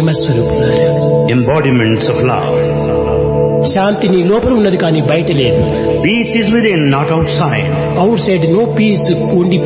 ప్రేమస్వరూపులారా, embodiments of love. శాంతి నీ లోపల ఉన్నది కానీ బయట లేదు. Peace is within, not outside. Out side no piece, only